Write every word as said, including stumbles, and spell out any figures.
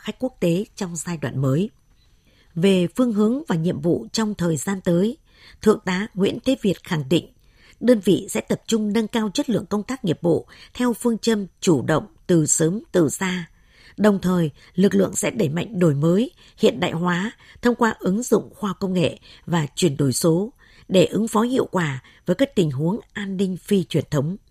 khách quốc tế trong giai đoạn mới. Về phương hướng và nhiệm vụ trong thời gian tới, Thượng tá Nguyễn Thế Việt khẳng định, đơn vị sẽ tập trung nâng cao chất lượng công tác nghiệp vụ theo phương châm chủ động, từ sớm, từ xa. Đồng thời, lực lượng sẽ đẩy mạnh đổi mới, hiện đại hóa thông qua ứng dụng khoa công nghệ và chuyển đổi số để ứng phó hiệu quả với các tình huống an ninh phi truyền thống.